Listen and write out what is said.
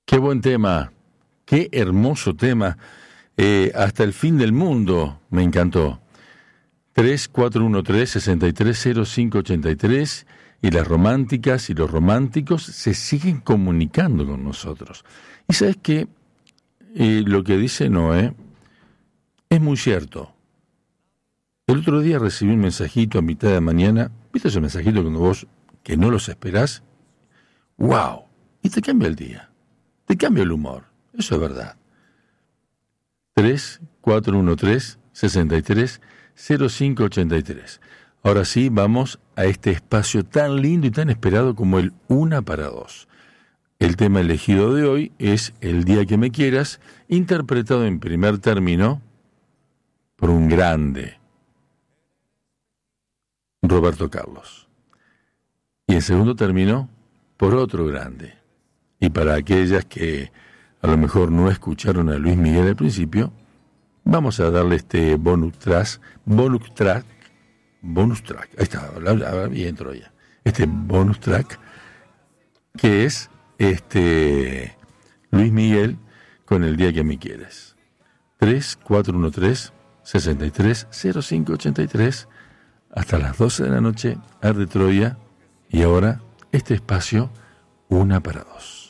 Qué buen tema, qué hermoso tema. Hasta el fin del mundo, me encantó. 3413-630583 y las románticas y los románticos se siguen comunicando con nosotros. Y sabes que lo que dice Noé es muy cierto. El otro día recibí un mensajito a mitad de mañana. ¿Viste ese mensajito cuando vos, que no los esperás? ¡Wow! Y te cambia el día, te cambia el humor. Eso es verdad. 3413-630583. Ahora sí, vamos a este espacio tan lindo y tan esperado como el Una para Dos. El tema elegido de hoy es El día que me quieras, interpretado en primer término por un grande, Roberto Carlos. Y en segundo término, por otro grande. Y para aquellas que a lo mejor no escucharon a Luis Miguel al principio, vamos a darle este bonus track, ahí está, ahora bien entró ya, este bonus track, que es Luis Miguel con El día que me quieres. 3413-630583, hasta las 12 de la noche, Arde Troya, y ahora este espacio, Una para Dos.